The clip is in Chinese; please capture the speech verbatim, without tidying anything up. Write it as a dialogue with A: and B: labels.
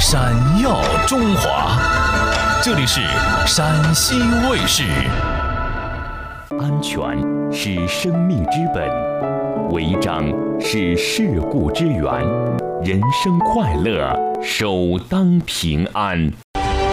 A: 闪耀中华，这里是陕西卫视。安全是生命之本，违章是事故之源，人生快乐首当平安。